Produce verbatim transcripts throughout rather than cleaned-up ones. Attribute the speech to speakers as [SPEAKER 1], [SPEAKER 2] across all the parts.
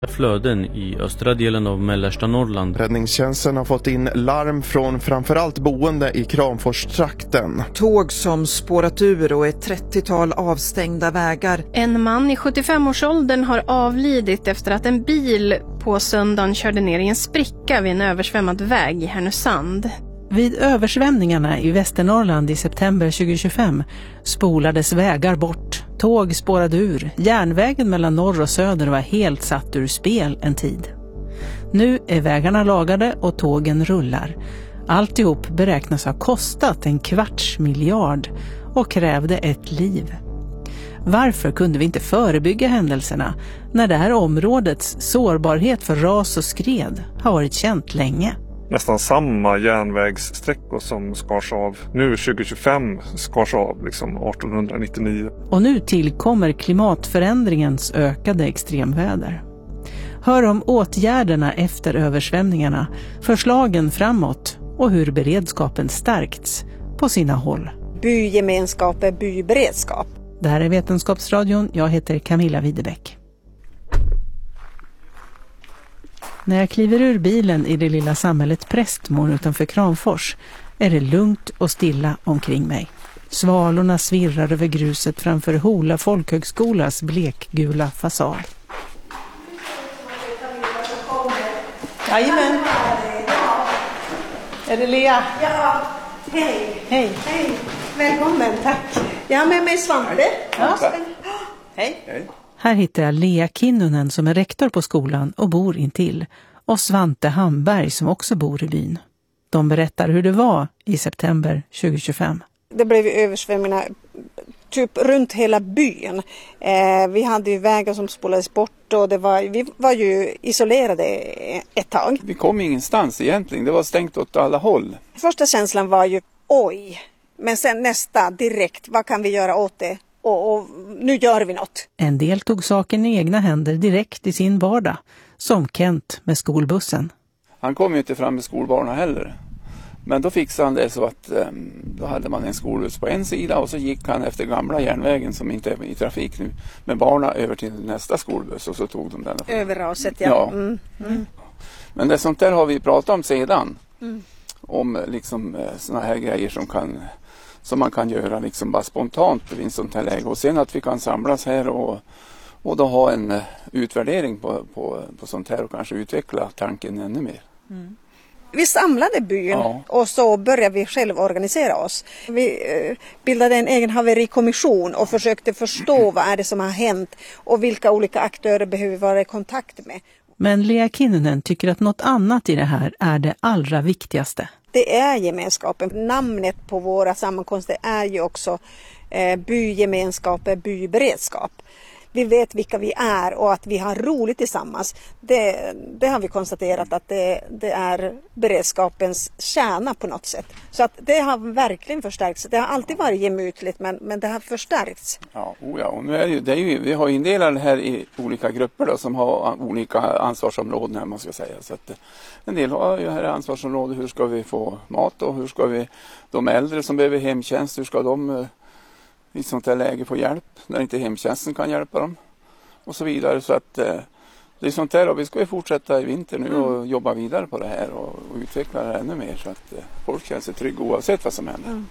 [SPEAKER 1] Flöden i östra delen av mellersta Norrland.
[SPEAKER 2] Räddningstjänsten har fått in larm från framförallt boende i Kramforstrakten.
[SPEAKER 3] Tåg som spårat ur och ett trettiotal avstängda vägar.
[SPEAKER 4] En man i sjuttiofem-årsåldern har avlidit efter att en bil på söndagen körde ner i en spricka vid en översvämmad väg i Härnösand.
[SPEAKER 5] Vid översvämningarna i Västernorrland i september tjugohundratjugofem spolades vägar bort. Tåg spårade ur. Järnvägen mellan norr och söder var helt satt ur spel en tid. Nu är vägarna lagade och tågen rullar. Alltihop beräknas ha kostat en kvarts miljard och krävde ett liv. Varför kunde vi inte förebygga händelserna när det här områdets sårbarhet för ras och skred har varit känt länge?
[SPEAKER 6] Nästan samma järnvägssträckor som skars av nu tjugohundratjugofem skars av liksom artonhundranittionio.
[SPEAKER 5] Och nu tillkommer klimatförändringens ökade extremväder. Hör om åtgärderna efter översvämningarna, förslagen framåt och hur beredskapen stärkts på sina håll.
[SPEAKER 7] Bygemenskap är byberedskap.
[SPEAKER 5] Det här är Vetenskapsradion, jag heter Camilla Widebäck. När jag kliver ur bilen i det lilla samhället Prästmon utanför Kramfors är det lugnt och stilla omkring mig. Svalorna svirrar över gruset framför Hola folkhögskolas blekgula fasad.
[SPEAKER 8] Jajamän. Är det Lea?
[SPEAKER 7] Ja, hej.
[SPEAKER 8] Hej.
[SPEAKER 7] Hej. Välkommen, tack. Jag har med mig Svante.
[SPEAKER 8] Ja. Hej.
[SPEAKER 6] Hej.
[SPEAKER 5] Här hittar jag Lea Kinnunen som är rektor på skolan och bor intill, och Svante Hamberg som också bor i byn. De berättar hur det var i september tjugohundratjugofem.
[SPEAKER 7] Det blev översvämningar typ runt hela byn. Eh, vi hade ju vägar som spolades bort och det var, vi var ju isolerade ett tag.
[SPEAKER 9] Vi kom ingenstans egentligen, det var stängt åt alla håll.
[SPEAKER 7] Första känslan var ju oj, men sen nästa direkt, vad kan vi göra åt det? Och, och nu gör vi något.
[SPEAKER 5] En del tog saken i egna händer direkt i sin vardag, som Kent med skolbussen.
[SPEAKER 9] Han kom ju inte fram med skolbarnen heller. Men då fixade han det så att um, då hade man en skolbuss på en sida och så gick han efter gamla järnvägen som inte är i trafik nu med barnen över till nästa skolbuss och så tog de den.
[SPEAKER 7] Över raset, ja.
[SPEAKER 9] ja.
[SPEAKER 7] Mm. Mm.
[SPEAKER 9] Men det sånt där har vi pratat om sedan.
[SPEAKER 7] Mm.
[SPEAKER 9] Om liksom såna här grejer som kan... som man kan göra liksom bara spontant i en sånt här läge. Och sen att vi kan samlas här och, och då ha en uh, utvärdering på, på, på sånt här och kanske utveckla tanken ännu mer.
[SPEAKER 7] Mm. Vi samlade byn ja. Och så började vi själv organisera oss. Vi uh, bildade en egen haverikommission och försökte förstå vad är det som har hänt och vilka olika aktörer behöver vi vara i kontakt med.
[SPEAKER 5] Men Lea Kinnunen tycker att något annat i det här är det allra viktigaste.
[SPEAKER 7] Det är gemenskapen. Namnet på våra sammankomster är ju också eh, bygemenskap, byberedskap. Vi vet vilka vi är och att vi har roligt tillsammans. Det, det har vi konstaterat att det, det är beredskapens kärna på något sätt. Så att det har verkligen förstärkts. Det har alltid varit gemytligt men, men det har förstärkts.
[SPEAKER 9] Ja, oja, och nu är det ju, det är ju, vi har indelat det här i olika grupper då, som har olika ansvarsområden här, man ska säga. Så att en del har ju här ansvarsområde, hur ska vi få mat och hur ska vi, de äldre som behöver hemtjänst, hur ska de i sånt här läge få hjälp när inte hemtjänsten kan hjälpa dem och så vidare. Så att eh, det är sånt här och vi ska ju fortsätta i vinter nu och mm. jobba vidare på det här och, och utveckla det ännu mer så att eh, folk känner sig trygga oavsett vad som händer. Mm.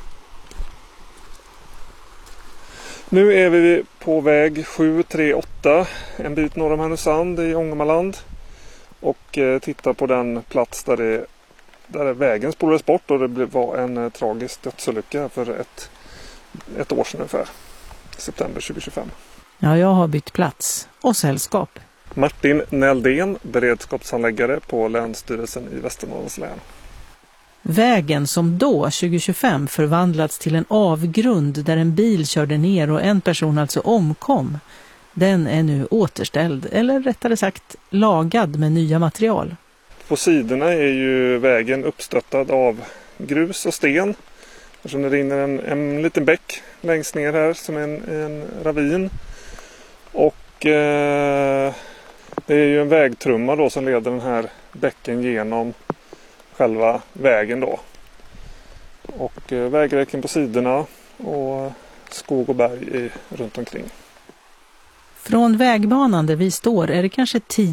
[SPEAKER 6] Nu är vi på väg sju tre åtta, en bit norr om Härnösand i Ångermanland och eh, tittar på den plats där, det, där vägen spolades bort och det var en eh, tragisk dödsolycka för ett ett år sedan ungefär, september tjugohundratjugofem.
[SPEAKER 5] Ja, jag har bytt plats och sällskap.
[SPEAKER 6] Martin Näldén, beredskapsanläggare på Länsstyrelsen i Västernorrlands län.
[SPEAKER 5] Vägen som då, tjugohundratjugofem, förvandlats till en avgrund där en bil körde ner och en person alltså omkom, den är nu återställd, eller rättare sagt lagad med nya material.
[SPEAKER 6] På sidorna är ju vägen uppstöttad av grus och sten. Så det rinner en, en liten bäck längst ner här som en, en ravin. Och eh, det är ju en vägtrumma då som leder den här bäcken genom själva vägen då. Och eh, vägräcken på sidorna och skog och berg i, runt omkring.
[SPEAKER 5] Från vägbanan där vi står är det kanske tio